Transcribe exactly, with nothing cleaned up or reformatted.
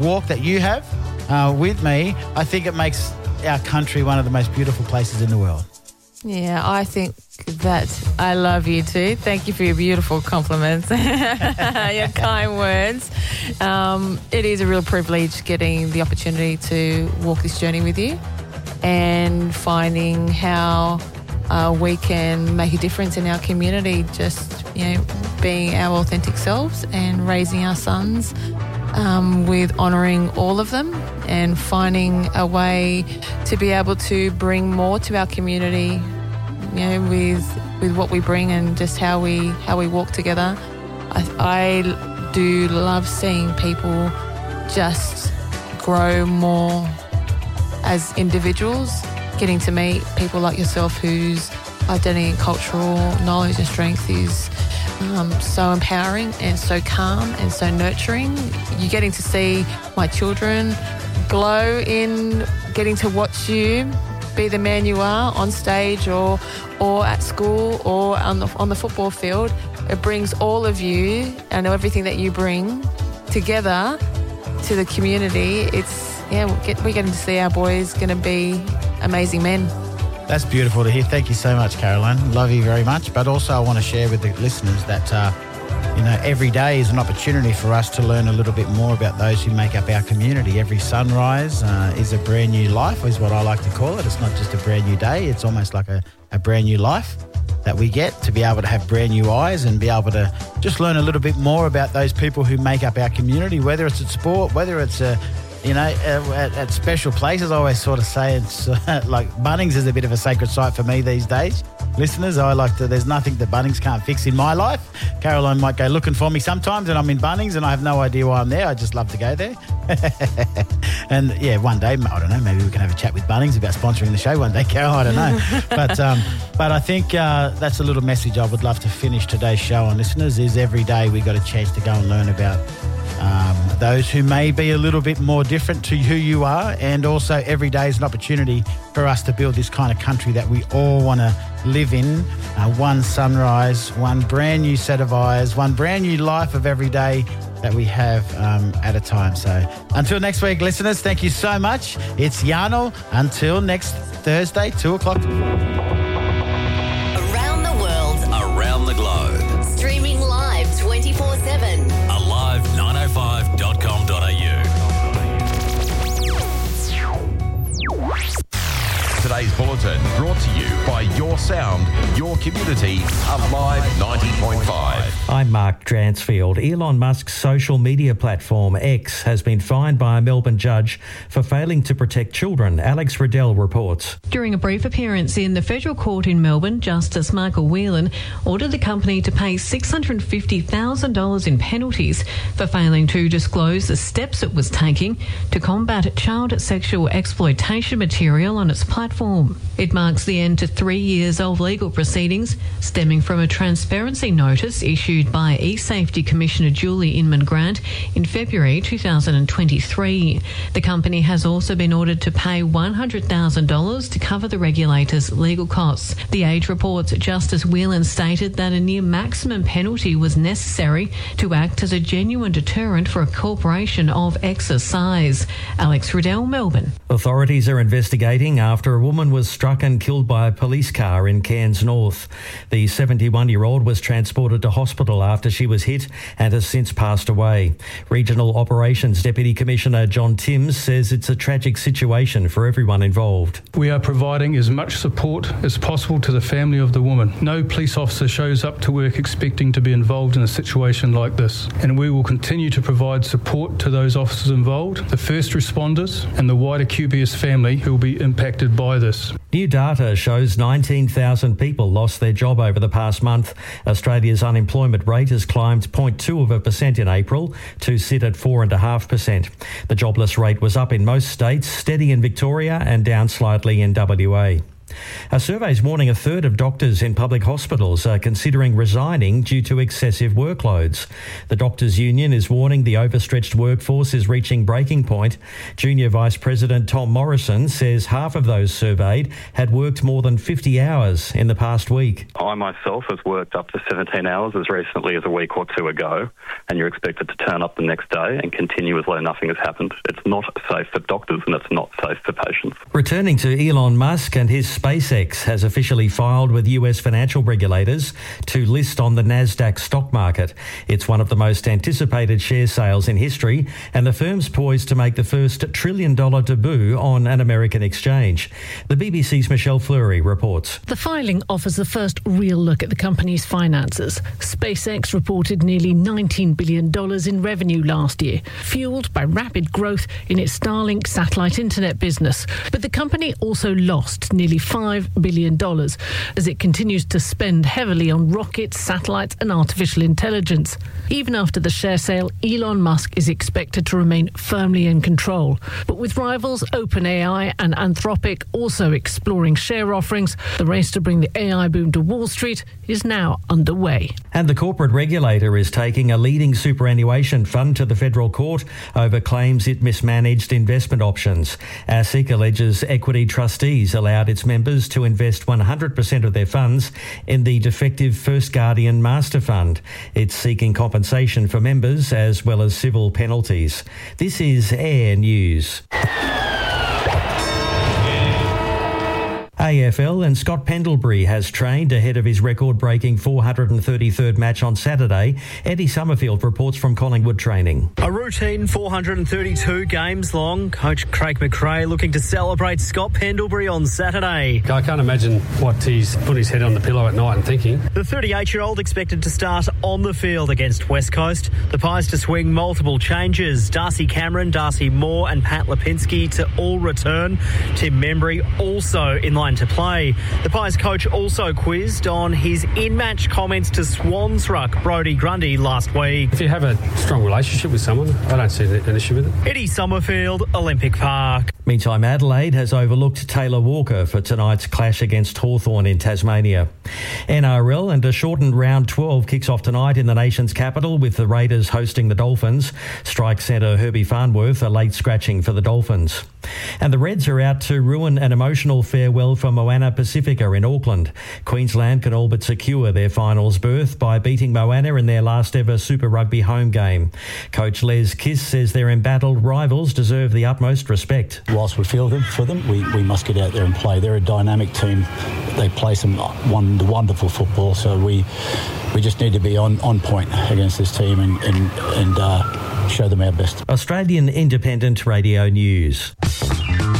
walk that you have uh, with me, I think it makes our country one of the most beautiful places in the world. Yeah, I think that I love you too. Thank you for your beautiful compliments, your kind words. Um, it is a real privilege getting the opportunity to walk this journey with you and finding how uh, we can make a difference in our community, just, you know, being our authentic selves and raising our sons um, with honouring all of them and finding a way to be able to bring more to our community, you know, with with what we bring and just how we how we walk together. I, I do love seeing people just grow more as individuals, getting to meet people like yourself whose identity and cultural knowledge and strength is um, so empowering and so calm and so nurturing. You're getting to see my children glow in getting to watch you be the man you are on stage or or at school or on the, on the football field. It brings all of you and everything that you bring together to the community. It's, yeah, we're, get, we're getting to see our boys going to be amazing men. That's beautiful to hear. Thank you so much, Caroline. Love you very much. But also I want to share with the listeners that, uh, you know, every day is an opportunity for us to learn a little bit more about those who make up our community. Every sunrise uh, is a brand new life, is what I like to call it. It's not just a brand new day. It's almost like a, a brand new life that we get to be able to have brand new eyes and be able to just learn a little bit more about those people who make up our community, whether it's at sport, whether it's a You know, at, at special places. I always sort of say it's uh, like Bunnings is a bit of a sacred site for me these days. Listeners, I like to, there's nothing that Bunnings can't fix in my life. Caroline might go looking for me sometimes and I'm in Bunnings and I have no idea why I'm there. I just love to go there. And yeah, one day, I don't know, maybe we can have a chat with Bunnings about sponsoring the show one day, Carol, I don't know. but um, but I think uh, that's a little message I would love to finish today's show on, listeners, is every day we got a chance to go and learn about Um, those who may be a little bit more different to who you are, and also every day is an opportunity for us to build this kind of country that we all want to live in. Uh, one sunrise, one brand new set of eyes, one brand new life of every day that we have um, at a time. So until next week, listeners, thank you so much. It's Yarnell. Until next Thursday, two o'clock. Around the world, around the globe, streaming live twenty-four seven. Alive nine oh five dot com dot a u. Today's bulletin brought to you by Your Sound, Your Community, Alive ninety point five. I'm Mark Dransfield. Elon Musk's social media platform X has been fined by a Melbourne judge for failing to protect children. Alex Riddell reports. During a brief appearance in the federal court in Melbourne, Justice Michael Whelan ordered the company to pay six hundred fifty thousand dollars in penalties for failing to disclose the steps it was taking to combat child sexual exploitation material on its platform. It marks the end to three years of legal proceedings stemming from a transparency notice issued by eSafety Commissioner Julie Inman-Grant in February two thousand twenty-three. The company has also been ordered to pay one hundred thousand dollars to cover the regulator's legal costs. The Age reports Justice Whelan stated that a near maximum penalty was necessary to act as a genuine deterrent for a corporation of X's size. Alex Riddell, Melbourne. Authorities are investigating after a woman was struck and killed by a police car in Cairns North. The seventy-one-year-old was transported to hospital after she was hit and has since passed away. Regional Operations Deputy Commissioner John Timms says it's a tragic situation for everyone involved. We are providing as much support as possible to the family of the woman. No police officer shows up to work expecting to be involved in a situation like this, and we will continue to provide support to those officers involved, the first responders and the wider Q B S family who will be impacted by this. New data shows nineteen thousand people lost their job over the past month. Australia's unemployment rate has climbed zero point two of a percent in April to sit at four point five percent. The jobless rate was up in most states, steady in Victoria and down slightly in W A. A survey is warning a third of doctors in public hospitals are considering resigning due to excessive workloads. The Doctors' Union is warning the overstretched workforce is reaching breaking point. Junior Vice President Tom Morrison says half of those surveyed had worked more than fifty hours in the past week. I myself have worked up to seventeen hours as recently as a week or two ago, and you're expected to turn up the next day and continue as though nothing has happened. It's not safe for doctors and it's not safe for patients. Returning to Elon Musk, and his SpaceX has officially filed with U S financial regulators to list on the Nasdaq stock market. It's one of the most anticipated share sales in history, and the firm's poised to make the first trillion dollar debut on an American exchange. The B B C's Michelle Fleury reports. The filing offers the first real look at the company's finances. SpaceX reported nearly nineteen billion dollars in revenue last year, fueled by rapid growth in its Starlink satellite internet business. But the company also lost nearly five billion dollars as it continues to spend heavily on rockets, satellites and artificial intelligence. Even after the share sale, Elon Musk is expected to remain firmly in control. But with rivals OpenAI and Anthropic also exploring share offerings, the race to bring the A I boom to Wall Street is now underway. And the corporate regulator is taking a leading superannuation fund to the federal court over claims it mismanaged investment options. ASIC alleges Equity Trustees allowed its members to invest one hundred percent of their funds in the defective First Guardian Master Fund. It's seeking compensation for members as well as civil penalties. This is Air News. A F L and Scott Pendlebury has trained ahead of his record-breaking four hundred thirty-third match on Saturday. Eddie Summerfield reports from Collingwood Training. A routine four hundred thirty-two games long. Coach Craig McRae looking to celebrate Scott Pendlebury on Saturday. I can't imagine what he's put his head on the pillow at night and thinking. The thirty-eight-year-old expected to start on the field against West Coast. The Pies to swing multiple changes. Darcy Cameron, Darcy Moore and Pat Lipinski to all return. Tim Membry also in line to play. The Pies coach also quizzed on his in-match comments to Swans ruck Brodie Grundy last week. If you have a strong relationship with someone, I don't see an issue with it. Eddie Summerfield, Olympic Park. Meantime, Adelaide has overlooked Taylor Walker for tonight's clash against Hawthorn in Tasmania. N R L and a shortened round twelve kicks off tonight in the nation's capital with the Raiders hosting the Dolphins. Strike centre Herbie Farnworth a late scratching for the Dolphins. And the Reds are out to ruin an emotional farewell for Moana Pacifica in Auckland. Queensland can all but secure their finals berth by beating Moana in their last ever Super Rugby home game. Coach Les Kiss says their embattled rivals deserve the utmost respect. Whilst we feel them for them, we, we must get out there and play. They're a dynamic team. They play some one, wonderful football, so we we just need to be on, on point against this team and, and, and uh, show them our best. Australian Independent Radio News.